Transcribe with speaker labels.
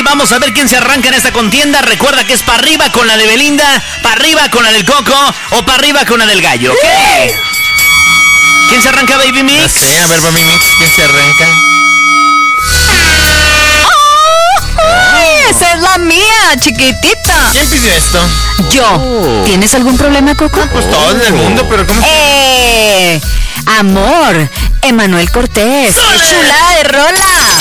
Speaker 1: Vamos a ver quién se arranca en esta contienda. Recuerda que es para arriba con la de Belinda, para arriba con la del Coco o para arriba con la del Gallo, ¿ok? ¿Quién se arranca, Baby Mix?
Speaker 2: No sé, a ver, Baby Mix, ¿quién se arranca?
Speaker 3: Esa es la mía, chiquitita.
Speaker 2: ¿Quién pidió esto?
Speaker 3: Yo. ¿Tienes algún problema, Coco?
Speaker 2: Pues todo en el mundo, pero ¿cómo?
Speaker 3: Amor, Emanuel Cortés. ¡Chulada de rola!